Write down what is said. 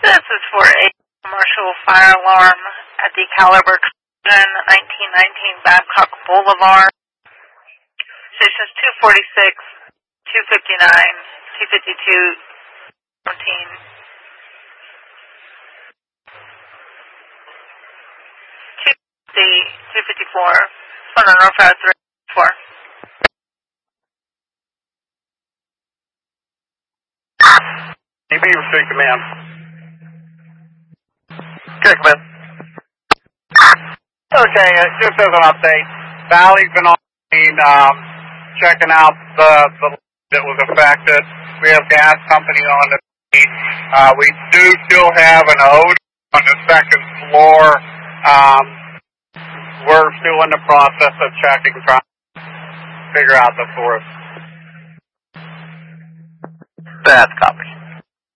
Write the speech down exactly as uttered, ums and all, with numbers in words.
This is for a commercial fire alarm at the Caliber Explosion, nineteen nineteen Babcock Boulevard. Stations two forty-six, two fifty-nine, two fifty-two, seventeen. two fifty, two fifty-four. Phone number five three four. E B Street Command. Okay, command. Okay, uh, just as an update, Valley's been on scene, um, checking out the, the that was affected. We have gas company on the scene. Uh, we do still have an ode on the second floor. Um, we're still in the process of checking, trying to figure out the source. Bad copy.